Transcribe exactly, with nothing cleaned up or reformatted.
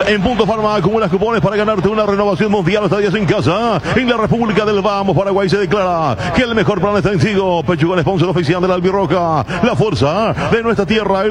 En Punto Farma acumulas cupones para ganarte una renovación mundial hasta días en casa. En la República del Vamos, Paraguay, se declara que el mejor plan está en Sigo. Pechuga, sponsor oficial de la Albirroja. La fuerza de nuestra tierra.